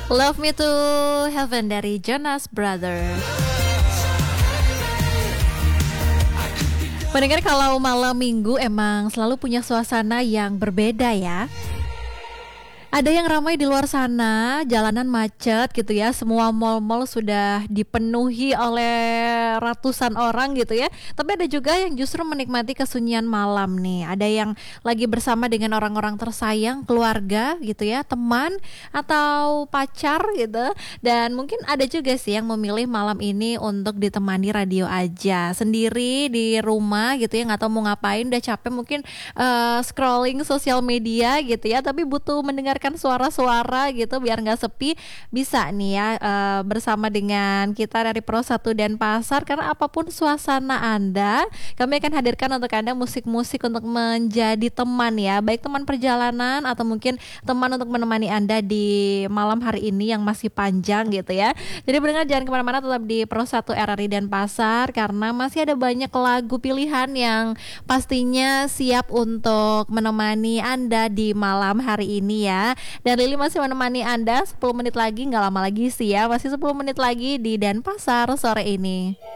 Love Me to Heaven dari Jonas Brothers. Pendengar, kalau malam minggu emang selalu punya suasana yang berbeda ya. Ada yang ramai di luar sana, jalanan macet gitu ya. Semua mal-mal sudah dipenuhi oleh ratusan orang gitu ya. Tapi ada juga yang justru menikmati kesunyian malam nih. Ada yang lagi bersama dengan orang-orang tersayang, keluarga gitu ya, teman atau pacar gitu. Dan mungkin ada juga sih yang memilih malam ini untuk ditemani radio aja, sendiri di rumah gitu ya, nggak tahu mau ngapain, udah capek mungkin scrolling sosial media gitu ya, tapi butuh mendengarkan suara-suara gitu biar nggak sepi. Bisa nih ya bersama dengan kita dari Pro 1 Denpasar, karena apapun suasana Anda, kami akan hadirkan untuk Anda musik-musik untuk menjadi teman ya, baik teman perjalanan atau mungkin teman untuk menemani Anda di malam hari ini yang masih panjang gitu ya. Jadi pendengar jangan kemana-mana, tetap di Pro 1 RRI Denpasar karena masih ada banyak lagu pilihan yang pastinya siap untuk menemani Anda di malam hari ini ya. Dan Lili masih menemani Anda 10 menit lagi, gak lama lagi sih ya, masih 10 menit lagi di Denpasar sore ini.